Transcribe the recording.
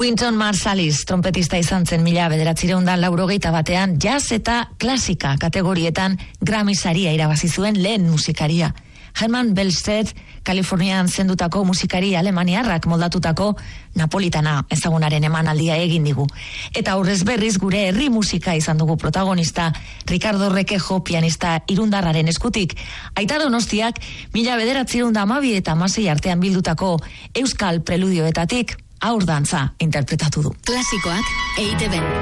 Wynton Marsalis trompetista izan zen 1981 jazz eta klasika kategorietan Grammy saria irabazi zuen lehen musikaria. Herman Bellstedt, Kalifornian zendutako musikari alemaniarrak moldatutako Napolitana ezagunaren emanaldia egin digu. Eta aurrez berriz gure herri musika izan dugu protagonista Ricardo Requejo pianista irundarraren eskutik. Aita Donostiak 1912 eta 16 artean bildutako euskal preludioetatik Haur dantza interpretatu du. Klasikoak EITB.